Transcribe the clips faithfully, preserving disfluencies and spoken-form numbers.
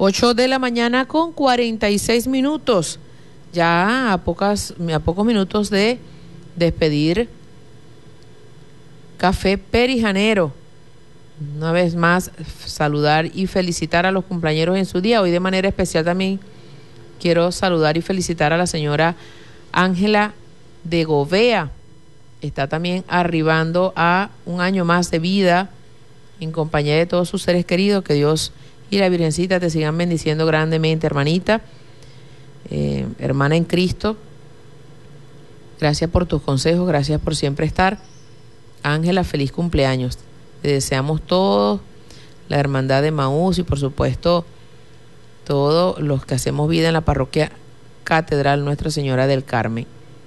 ocho de la mañana con cuarenta y seis minutos. Ya a, pocas, a pocos minutos de despedir Café Perijanero. Una vez más, saludar y felicitar a los cumpleañeros en su día. Hoy de manera especial también quiero saludar y felicitar a la señora Ángela de Govea. Está también arribando a un año más de vida en compañía de todos sus seres queridos. Que Dios y la Virgencita te sigan bendiciendo grandemente, hermanita, eh, hermana en Cristo. Gracias por tus consejos, gracias por siempre estar. Ángela, feliz cumpleaños. Te deseamos todos, la hermandad de Maús y por supuesto todos los que hacemos vida en la parroquia Catedral Nuestra Señora del Carmen.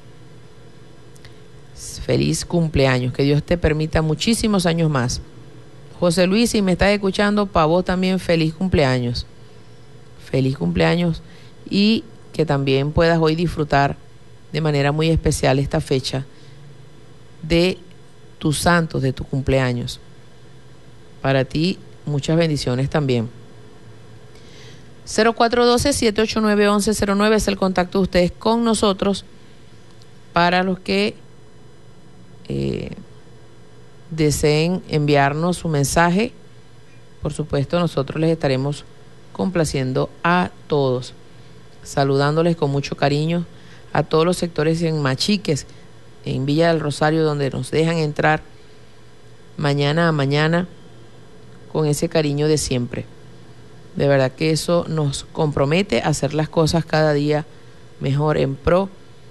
Feliz cumpleaños, que Dios te permita muchísimos años más. José Luis, si me estás escuchando, para vos también feliz cumpleaños. Feliz cumpleaños y que también puedas hoy disfrutar de manera muy especial esta fecha de tus santos, de tu cumpleaños. Para ti, muchas bendiciones también. cero cuatro uno dos, siete ocho nueve, uno uno cero nueve es el contacto de ustedes con nosotros para los que eh, deseen enviarnos su mensaje. Por supuesto, nosotros les estaremos complaciendo a todos, saludándoles con mucho cariño a todos los sectores en Machiques, en Villa del Rosario, donde nos dejan entrar mañana a mañana con ese cariño de siempre. De verdad que eso nos compromete a hacer las cosas cada día mejor en pro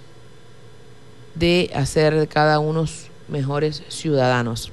de hacer de cada uno mejores ciudadanos.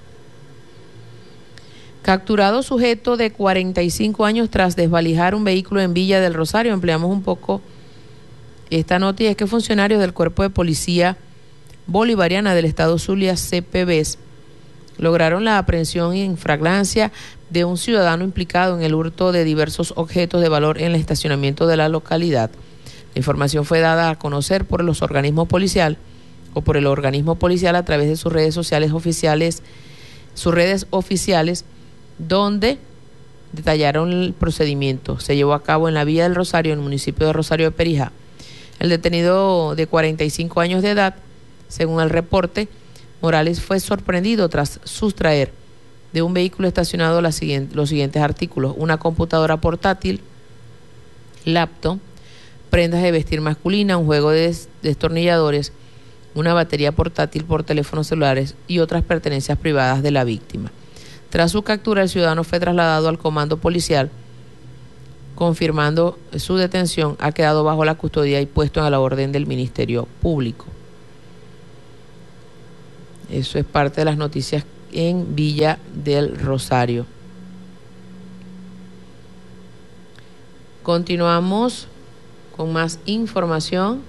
Capturado sujeto de cuarenta y cinco años tras desvalijar un vehículo en Villa del Rosario. Empleamos un poco esta nota y es que funcionarios del Cuerpo de Policía Bolivariana del Estado Zulia, C P B S, lograron la aprehensión en flagrancia de un ciudadano implicado en el hurto de diversos objetos de valor en el estacionamiento de la localidad. La información fue dada a conocer por los organismos policial o por el organismo policial a través de sus redes sociales oficiales, sus redes oficiales, donde detallaron el procedimiento. Se llevó a cabo en la Villa del Rosario, en el municipio de Rosario de Perijá. El detenido de cuarenta y cinco años de edad, según el reporte, Morales fue sorprendido tras sustraer de un vehículo estacionado la siguiente, los siguientes artículos: una computadora portátil, laptop, prendas de vestir masculina, un juego de destornilladores, una batería portátil por teléfonos celulares y otras pertenencias privadas de la víctima. Tras su captura, el ciudadano fue trasladado al comando policial, confirmando su detención. Ha quedado bajo la custodia y puesto a la orden del Ministerio Público. Eso es parte de las noticias en Villa del Rosario. Continuamos con más información.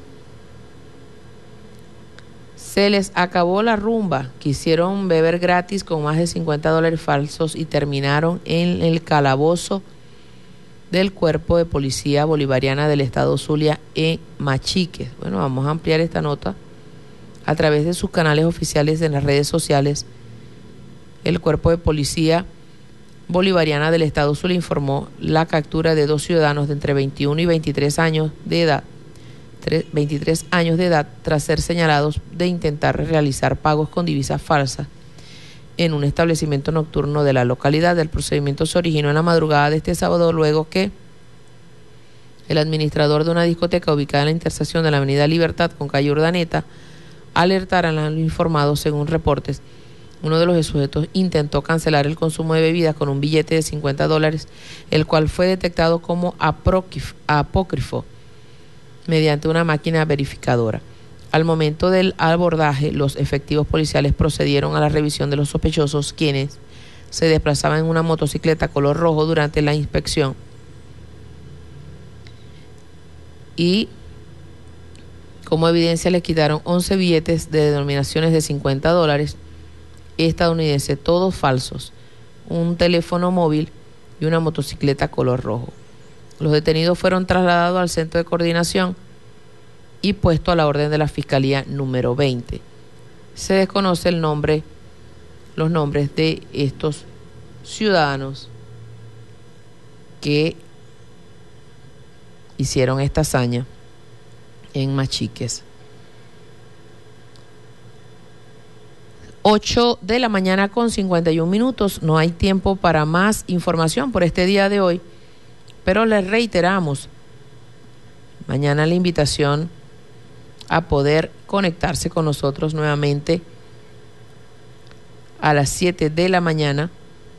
Se les acabó la rumba. Quisieron beber gratis con más de cincuenta dólares falsos y terminaron en el calabozo del Cuerpo de Policía Bolivariana del Estado Zulia en Machiques. Bueno, vamos a ampliar esta nota. A través de sus canales oficiales en las redes sociales, el Cuerpo de Policía Bolivariana del Estado Zulia informó la captura de dos ciudadanos de entre veintiuno y veintitrés años de edad, veintitrés años de edad, tras ser señalados de intentar realizar pagos con divisas falsas en un establecimiento nocturno de la localidad. El procedimiento se originó en la madrugada de este sábado, luego que el administrador de una discoteca ubicada en la intersección de la Avenida Libertad con calle Urdaneta alertaran a los informados. Según reportes, uno de los sujetos intentó cancelar el consumo de bebidas con un billete de cincuenta dólares, el cual fue detectado como apócrifo mediante una máquina verificadora. Al momento del abordaje, los efectivos policiales procedieron a la revisión de los sospechosos, quienes se desplazaban en una motocicleta color rojo durante la inspección. Y como evidencia les quitaron once billetes de denominaciones de cincuenta dólares estadounidenses, todos falsos, un teléfono móvil y una motocicleta color rojo. Los detenidos fueron trasladados al centro de coordinación y puesto a la orden de la Fiscalía número veinte. Se desconoce el nombre, los nombres de estos ciudadanos que hicieron esta hazaña en Machiques. ocho de la mañana con cincuenta y un minutos. No hay tiempo para más información por este día de hoy, pero les reiteramos mañana la invitación a poder conectarse con nosotros nuevamente a las siete de la mañana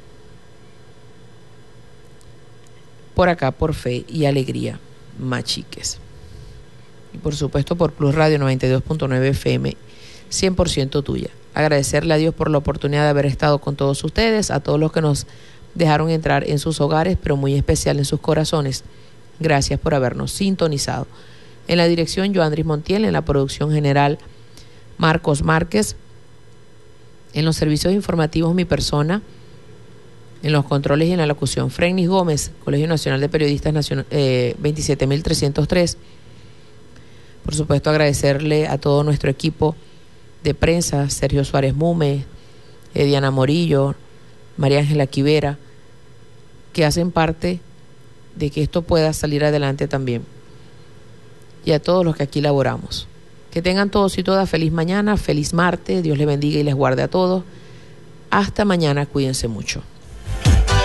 por acá por Fe y Alegría Machiques. Y por supuesto por Plus Radio noventa y dos punto nueve F M, cien por ciento tuya. Agradecerle a Dios por la oportunidad de haber estado con todos ustedes, a todos los que nos dejaron entrar en sus hogares, pero muy especial en sus corazones. Gracias por habernos sintonizado. En la dirección, Joandris Montiel; en la producción general, Marcos Márquez; en los servicios informativos, mi persona; en los controles y en la locución, Frennis Gómez, Colegio Nacional de Periodistas Nacion- eh, veintisiete mil trescientos tres. Por supuesto, agradecerle a todo nuestro equipo de prensa, Sergio Suárez Mume, eh, Diana Morillo, María Ángela Quivera, que hacen parte de que esto pueda salir adelante también. Y a todos los que aquí laboramos. Que tengan todos y todas feliz mañana, feliz martes, Dios les bendiga y les guarde a todos. Hasta mañana, cuídense mucho.